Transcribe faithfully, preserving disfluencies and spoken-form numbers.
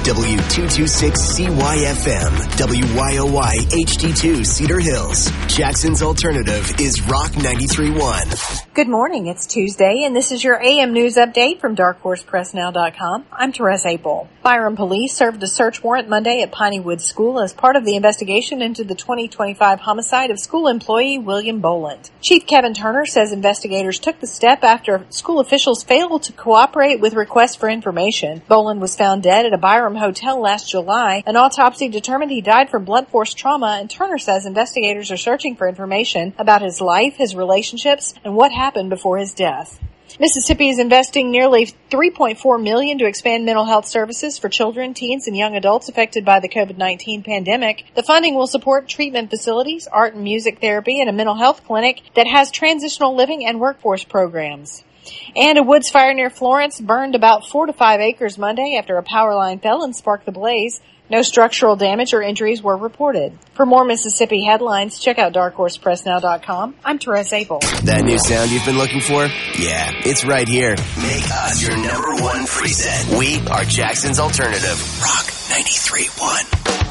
W two twenty-six C Y F M, W Y O Y H D two Cedar Hills. Jackson's alternative is Rock ninety-three point one. Good morning. It's Tuesday, and this is your A M News Update from dark horse press now dot com. I'm Therese Apel. Byram police served a search warrant Monday at Piney Woods School as part of the investigation into the twenty twenty-five homicide of school employee William Boland. Chief Kevin Turner says investigators took the step after school officials failed to cooperate with requests for information. Boland was found dead at a Byram hotel last July. An autopsy determined he died from blunt force trauma, and Turner says investigators are searching for information about his life, his relationships, and what happened before his death. Mississippi is investing nearly three point four million dollars to expand mental health services for children, teens, and young adults affected by the covid nineteen pandemic. The funding will support treatment facilities, art and music therapy, and a mental health clinic that has transitional living and workforce programs. And a woods fire near Florence burned about four to five acres Monday after a power line fell and sparked the blaze. No structural damage or injuries were reported. For more Mississippi headlines, check out dark horse press now dot com. I'm Therese Apel. That new sound you've been looking for? Yeah, it's right here. Make us your number one preset. We are Jackson's alternative. Rock ninety-three point one.